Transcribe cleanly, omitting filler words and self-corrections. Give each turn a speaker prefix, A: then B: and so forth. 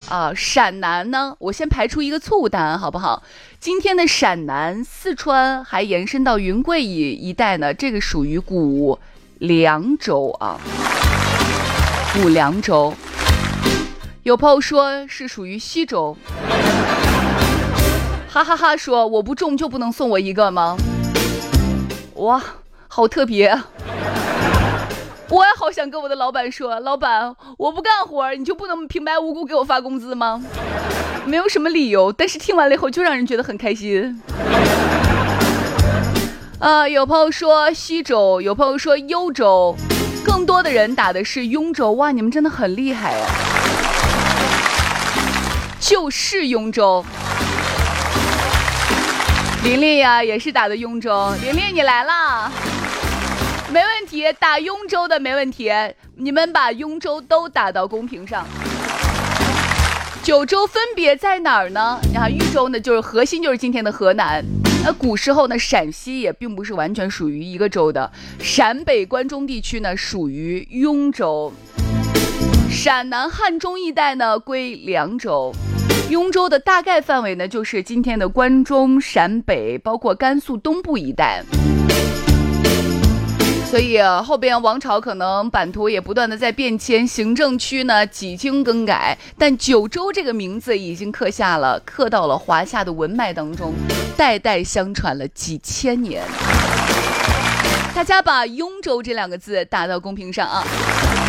A: 陕南呢，我先排除一个错误答案好不好？今天的陕南、四川还延伸到云贵一带呢，这个属于古凉州啊，古凉州。有朋友说是属于西周，哈哈哈，说我不中就不能送我一个吗？哇，好特别。我也好想跟我的老板说，老板，我不干活你就不能平白无故给我发工资吗？没有什么理由，但是听完了以后就让人觉得很开心。有朋友说西周，有朋友说幽州，更多的人打的是雍州。哇，你们真的很厉害啊！就是雍州。琳琳呀，也是打的雍州。琳琳，你来啦，没问题，打雍州的没问题，你们把雍州都打到公屏上。九州分别在哪儿呢？豫州呢，就是核心就是今天的河南。那古时候呢，陕西也并不是完全属于一个州的，陕北关中地区呢属于雍州，陕南汉中一带呢归凉州。雍州的大概范围呢，就是今天的关中、陕北，包括甘肃东部一带。所以后边王朝可能版图也不断的在变迁，行政区呢几经更改，但九州这个名字已经刻到了华夏的文脉当中，代代相传了几千年。大家把雍州这两个字打到公屏上啊。